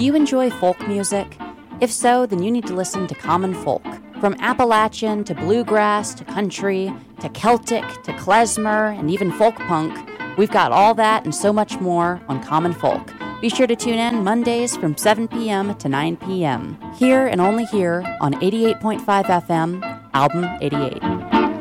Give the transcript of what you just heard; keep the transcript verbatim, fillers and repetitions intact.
Do you enjoy folk music? If so, then you need to listen to Common Folk. From Appalachian to bluegrass to country to Celtic to klezmer and even folk punk, we've got all that and so much more on Common Folk. Be sure to tune in Mondays from seven p.m. to nine p.m. Here and only here on eighty-eight point five F M, Album eighty-eight.